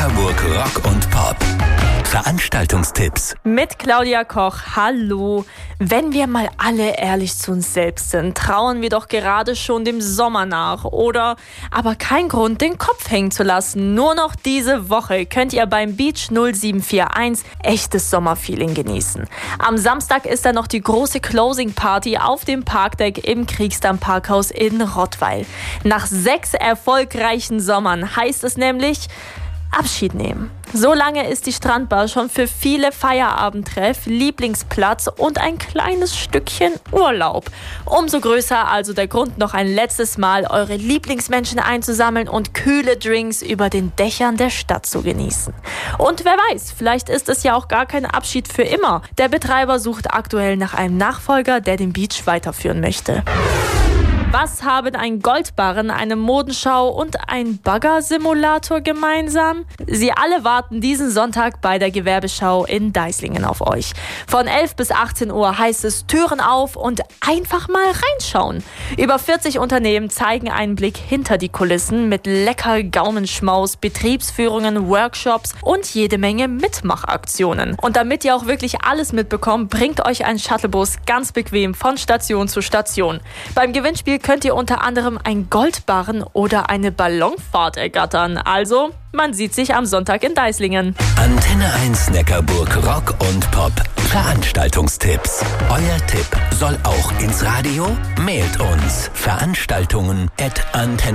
Neckarburg Rock und Pop. Veranstaltungstipps mit Claudia Koch. Hallo. Wenn wir mal alle ehrlich zu uns selbst sind, trauern wir doch gerade schon dem Sommer nach. Oder aber kein Grund, den Kopf hängen zu lassen. Nur noch diese Woche könnt ihr beim Beach 0741 echtes Sommerfeeling genießen. Am Samstag ist dann noch die große Closing Party auf dem Parkdeck im Kriegsdamm Parkhaus in Rottweil. Nach 6 erfolgreichen Sommern heißt es nämlich Abschied nehmen. So lange ist die Strandbar schon für viele Feierabendtreff, Lieblingsplatz und ein kleines Stückchen Urlaub. Umso größer also der Grund, noch ein letztes Mal eure Lieblingsmenschen einzusammeln und kühle Drinks über den Dächern der Stadt zu genießen. Und wer weiß, vielleicht ist es ja auch gar kein Abschied für immer. Der Betreiber sucht aktuell nach einem Nachfolger, der den Beach weiterführen möchte. Was haben ein Goldbarren, eine Modenschau und ein Baggersimulator gemeinsam? Sie alle warten diesen Sonntag bei der Gewerbeschau in Deislingen auf euch. Von 11 bis 18 Uhr heißt es Türen auf und einfach mal reinschauen. Über 40 Unternehmen zeigen einen Blick hinter die Kulissen mit lecker Gaumenschmaus, Betriebsführungen, Workshops und jede Menge Mitmachaktionen. Und damit ihr auch wirklich alles mitbekommt, bringt euch ein Shuttlebus ganz bequem von Station zu Station. Beim Gewinnspiel könnt ihr unter anderem ein Goldbarren oder eine Ballonfahrt ergattern. Also, man sieht sich am Sonntag in Deislingen. Antenne 1 Neckarburg Rock und Pop. Veranstaltungstipps. Euer Tipp soll auch ins Radio? Mailt uns veranstaltungen@antenne